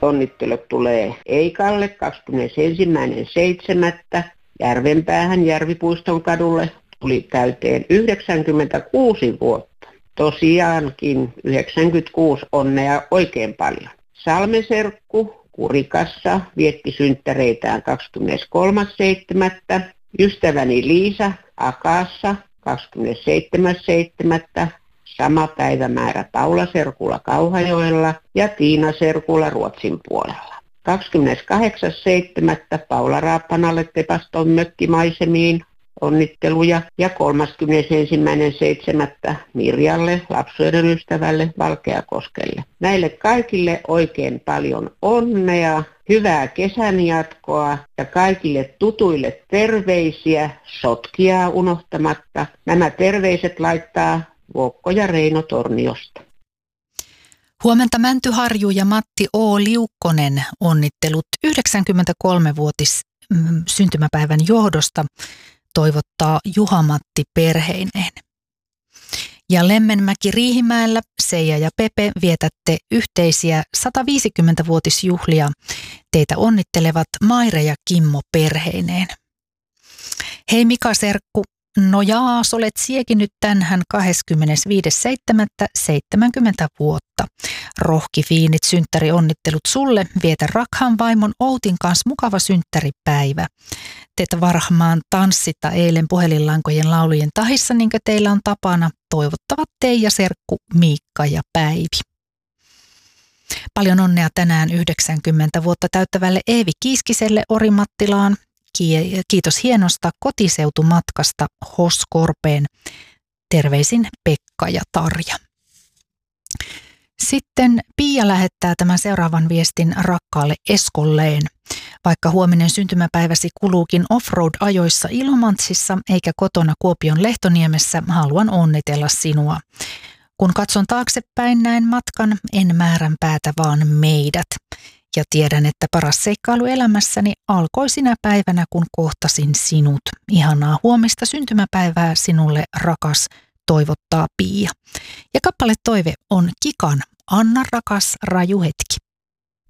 onnittelut tulee Eikalle 21.7. Järvenpäähän Järvipuiston kadulle tuli täyteen 96 vuotta. Tosiaankin 96 onnea oikein paljon. Salmen serkku Kurikassa vietti synttäreitään 23.7. Ystäväni Liisa Akassa 27.7. Sama päivämäärä Paula serkulla Kauhajoella ja Tiina serkulla Ruotsin puolella. 28.7. Paula Raappanalle Tepaston mökkimaisemiin onnitteluja ja 31.7. Mirjalle, lapsuuden ystävälle Valkeakoskelle. Näille kaikille oikein paljon onnea, hyvää kesän jatkoa ja kaikille tutuille terveisiä, sotkia unohtamatta. Nämä terveiset laittaa Vuokko ja Reino Torniosta. Huomenta Mänty Harju ja Matti O. Liukkonen onnittelut 93-vuotis syntymäpäivän johdosta toivottaa Juha-Matti perheineen. Ja Lemmenmäki Riihimäellä Seija ja Pepe vietätte yhteisiä 150-vuotisjuhlia. Teitä onnittelevat Maire ja Kimmo perheineen. Hei Mika serkku, no jaas, olet siekin nyt tänään 25.7. 70 vuotta. Rohkifiinit synttärionnittelut sulle, vietä rakhaan vaimon Outin kanssa mukava synttäripäivä. Teitä varmaan tanssitta eilen puhelinlankojen laulujen tahissa, niin kuin teillä on tapana. Toivottavat Teija serkku Miikka ja Päivi. Paljon onnea tänään 90 vuotta täyttävälle Eevi Kiiskiselle Orimattilaan. Kiitos hienosta kotiseutumatkasta Hoskorpeen. Terveisin Pekka ja Tarja. Sitten Pia lähettää tämän seuraavan viestin rakkaalle Eskolleen. Vaikka huominen syntymäpäiväsi kuluukin offroad-ajoissa Ilomantsissa eikä kotona Kuopion Lehtoniemessä, haluan onnitella sinua. Kun katson taaksepäin näen matkan, en määränpäätä vaan meidät. Ja tiedän, että paras seikkailu elämässäni alkoi sinä päivänä, kun kohtasin sinut. Ihanaa huomista syntymäpäivää sinulle, rakas, toivottaa Pia. Ja kappale toive on Kikan Anna rakas raju hetki.